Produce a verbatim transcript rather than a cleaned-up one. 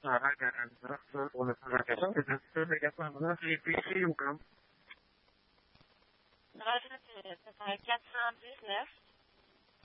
Uh, hi there, and uh, so on the conversation, this is the guest on the P C you come. Здравствуйте, это агентство «Бизнес».